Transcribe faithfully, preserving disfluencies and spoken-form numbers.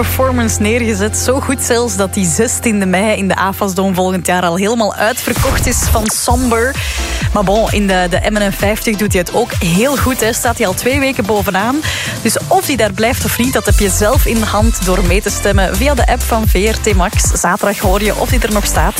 performance neergezet. Zo goed zelfs dat die zestiende mei in de A F A S-dome volgend jaar al helemaal uitverkocht is van Somber. Maar bon, in de, de M N vijftig doet hij het ook heel goed. Hè. Staat hij al twee weken bovenaan. Dus of hij daar blijft of niet, dat heb je zelf in de hand door mee te stemmen via de app van V R T Max. Zaterdag hoor je of hij er nog staat.